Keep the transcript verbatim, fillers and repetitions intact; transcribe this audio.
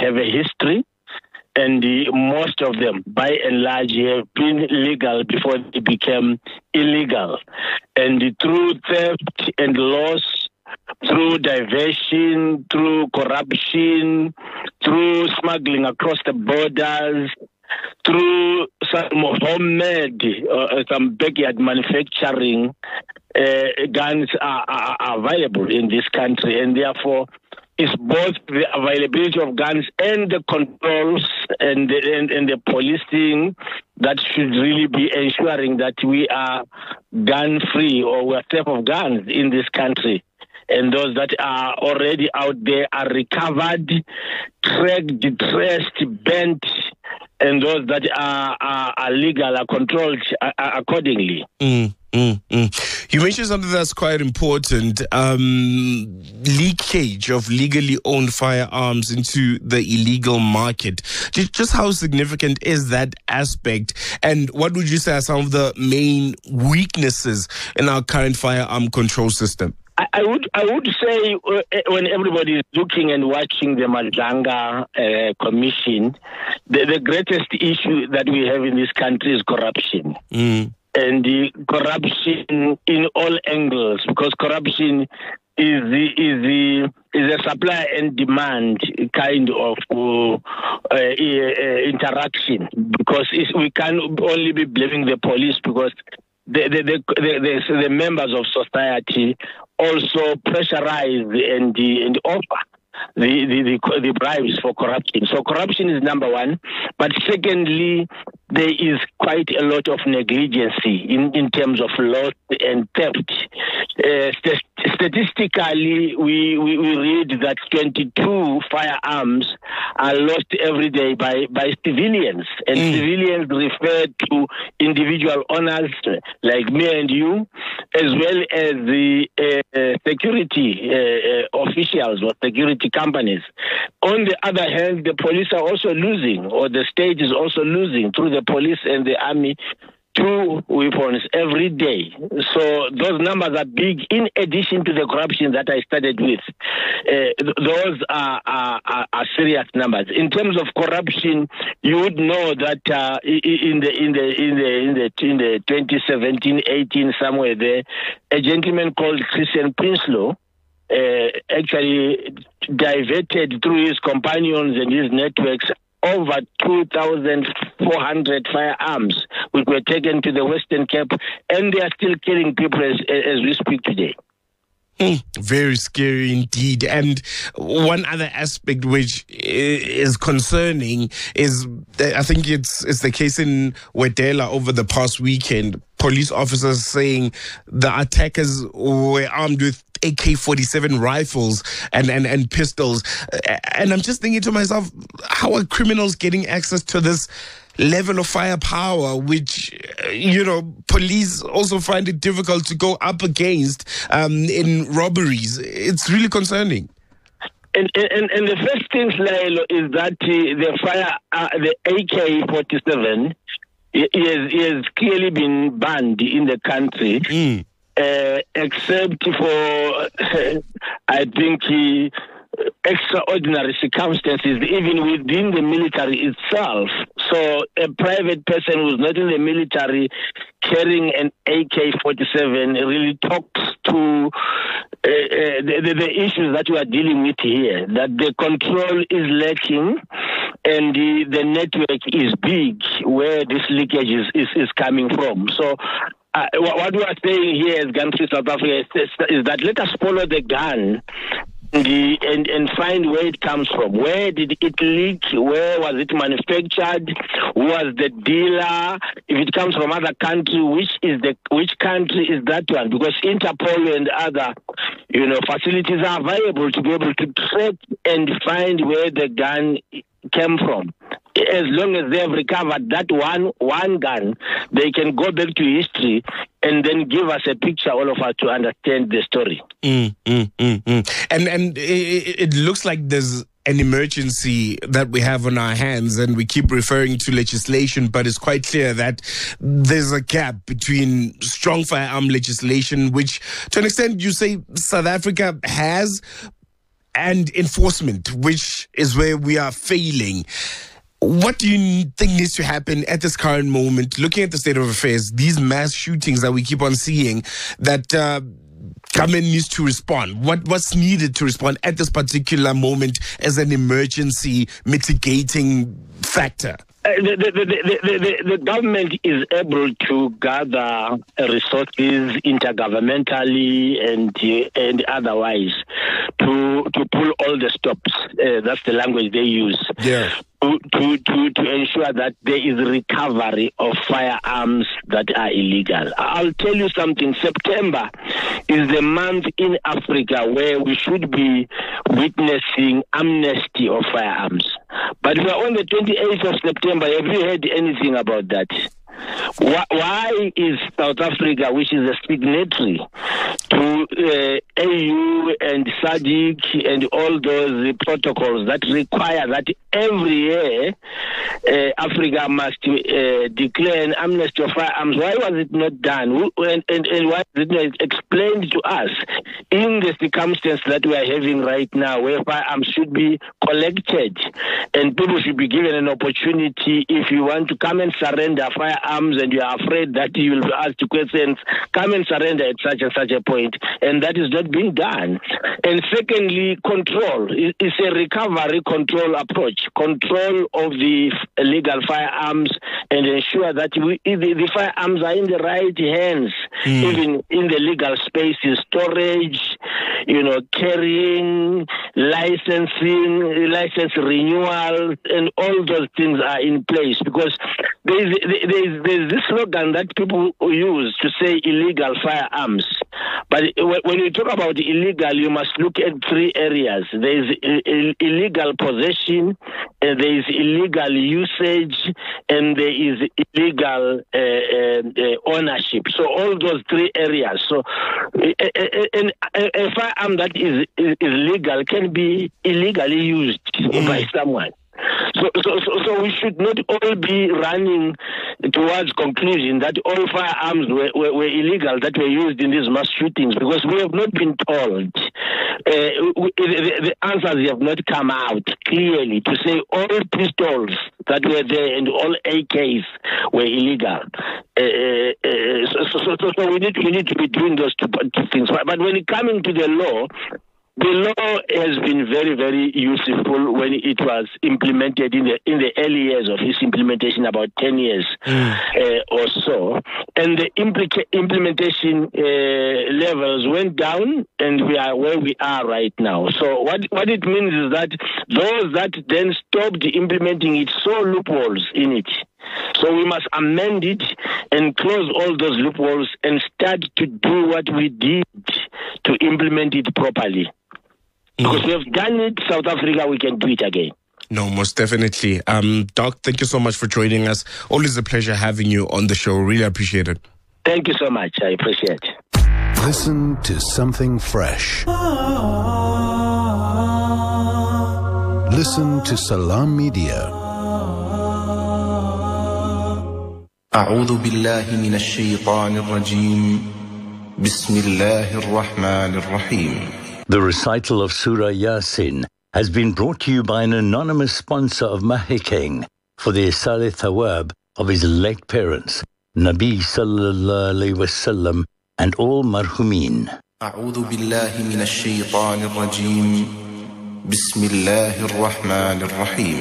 have a history, and the, most of them, by and large, have been legal before they became illegal. And through theft and loss, through diversion, through corruption, through smuggling across the borders, through some homemade, uh, some backyard manufacturing, uh, guns are, are, are available in this country, and therefore it's both the availability of guns and the controls and the, and, and the policing that should really be ensuring that we are gun-free or we're safe of guns in this country. And those that are already out there are recovered, tracked, traced, bent, and those that are, are, are legal are controlled accordingly. Mm, mm, mm. You mentioned something that's quite important, um, leakage of legally owned firearms into the illegal market. Just how significant is that aspect? And what would you say are some of the main weaknesses in our current firearm control system? I would I would say uh, when everybody is looking and watching the Madlanga uh, Commission, the, the greatest issue that we have in this country is corruption. Mm. And the corruption in all angles, because corruption is the, is the is a supply and demand kind of uh, uh, uh, interaction, because it's, we can only be blaming the police, because the the the, the, the, the members of society also pressurize and, and offer the, the, the, the bribes for corruption. So corruption is number one. But secondly, there is quite a lot of negligence in, in terms of loss and theft. Uh, st- statistically, we, we, we read that twenty-two firearms are lost every day by, by civilians. And mm. civilians refer to individual owners like me and you, as well as the uh, security uh, officials or security companies. On the other hand, the police are also losing, or the state is also losing through the police and the army, two weapons every day. So those numbers are big, in addition to the corruption that I started with. Uh, those are, are, are serious numbers. In terms of corruption, you would know that uh, in the in the in the in the in the twenty seventeen eighteen, somewhere there, a gentleman called Christian Prinsloo uh, actually diverted through his companions and his networks over two thousand four hundred firearms, which were taken to the Western Cape, and they are still killing people as, as we speak today. Mm, very scary indeed. And one other aspect which is concerning is, I think it's it's the case in Wedela over the past weekend. Police officers saying the attackers were armed with A K forty-seven rifles and, and, and pistols. And I'm just thinking to myself, how are criminals getting access to this level of firepower, which, you know, police also find it difficult to go up against um, in robberies? It's really concerning. And, and, and the first thing, Laelo, is that uh, the fire, uh, the A K forty-seven is, is clearly been banned in the country. Mm. Uh, except for, uh, I think, uh, extraordinary circumstances, even within the military itself. So a private person who's not in the military carrying an A K forty-seven really talks to uh, uh, the, the, the issues that we are dealing with here, that the control is lacking and the, the network is big where this leakage is, is, is coming from. So Uh, what we are saying here as Gun Free South Africa is, is that let us follow the gun the, and, and find where it comes from. Where did it leak? Where was it manufactured? Who was the dealer? If it comes from other country, which is the which country is that one? Because Interpol and other, you know, facilities are available to be able to track and find where the gun came from. As long as they have recovered that one one gun, they can go back to history and then give us a picture, all of us, to understand the story. Mm, mm, mm, mm. And and it, it looks like there's an emergency that we have on our hands, and we keep referring to legislation, but it's quite clear that there's a gap between strong firearm legislation, which to an extent you say South Africa has, and enforcement, which is where we are failing. What do you think needs to happen at this current moment, looking at the state of affairs, these mass shootings that we keep on seeing, that uh, government needs to respond? What What's needed to respond at this particular moment as an emergency mitigating factor? Uh, the, the, the, the, the, the government is able to gather resources intergovernmentally and uh, and otherwise to to pull all the stops. Uh, that's the language they use. Yeah. To, to, to, to ensure that there is recovery of firearms that are illegal. I'll tell you something. September is the month in Africa where we should be witnessing amnesty of firearms. But we're on the twenty-eighth of September. Have you heard anything about that? Why is South Africa, which is a signatory to uh, A U and SADC and all those protocols that require that every year uh, Africa must uh, declare an amnesty of firearms, why was it not done? And, and, and why was it not explained to us in the circumstance that we are having right now, where firearms should be collected and people should be given an opportunity? If you want to come and surrender firearms and you are afraid that you will be asked questions, come and surrender at such and such a point, and that is not being done. And secondly, control. It's a recovery control approach, control of the illegal firearms, and ensure that we, the, the firearms are in the right hands, mm. even in the legal spaces, storage, you know, carrying, licensing, license renewal, and all those things are in place. Because there's, there's, there's this slogan that people use to say illegal firearms. But when you talk about illegal, you must look at three areas. There is illegal possession, and there is illegal usage, and there is illegal uh, uh, ownership. So all those three areas. So and a, a firearm that is, is, is legal can be illegally used mm. by someone. So, so, so, so we should not all be running towards conclusion that all firearms were, were, were illegal that were used in these mass shootings, because we have not been told. Uh, we, the, the answers have not come out clearly to say all pistols that were there and all A Ks were illegal. Uh, uh, so, so, so, so we need we need to be doing those two, two things. But when it coming to the law, the law has been very, very useful when it was implemented in the in the early years of its implementation, about ten years mm. uh, or so. And the implica- implementation uh, levels went down, and we are where we are right now. So what, what it means is that those that then stopped implementing it saw loopholes in it. So we must amend it and close all those loopholes and start to do what we did to implement it properly. Because we have done it, South Africa, we can do it again. No, most definitely. Um, Doc, thank you so much for joining us. Always a pleasure having you on the show. Really appreciate it. Thank you so much. I appreciate it. Listen to something fresh. Listen to Salam Media. أعوذ بالله من الشيطان الرجيم بسم الله الرحمن الرحيم. The recital of Surah Yasin has been brought to you by an anonymous sponsor of Mahikeng for the Isal Thawab of his late parents, Nabi Sallallahu Alaihi Wasallam, and all marhumin. أعوذ بالله من الشيطان الرجيم بسم الله الرحمن الرحيم.